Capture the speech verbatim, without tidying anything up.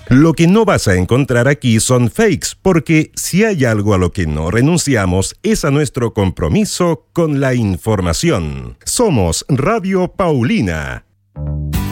Lo que no vas a encontrar aquí son fakes, porque si hay algo a lo que no renunciamos es a nuestro compromiso con la información. Somos Radio Paulina.